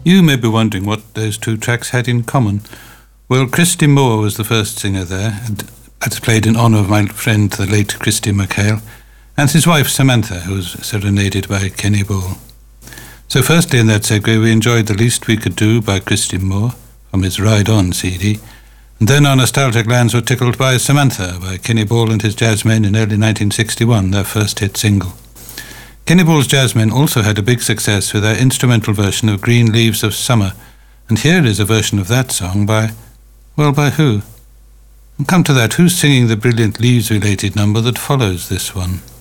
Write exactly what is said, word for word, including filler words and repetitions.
You may be wondering what those two tracks had in common. Well, Christy Moore was the first singer there, and that's played in honour of my friend, the late Christy McHale, and his wife Samantha, who was serenaded by Kenny Ball. So firstly in that segue, we enjoyed The Least We Could Do by Christy Moore from his Ride On C D, and then our nostalgic lands were tickled by Samantha by Kenny Ball and his Jazzmen in early nineteen sixty-one, their first hit single. Kenny Ball's Jazzmen also had a big success with their instrumental version of Green Leaves of Summer, and here is a version of that song by, well, by who? We'll come to that. Who's singing the brilliant Leaves-related number that follows this one?